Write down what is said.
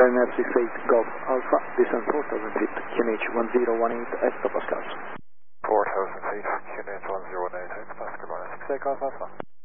Ryanair 68 Golf Alpha, descent 4,000 feet, QNH 1018, Pascal. 4,000 feet, QNH 1018, Pascal, 68 Golf Alpha.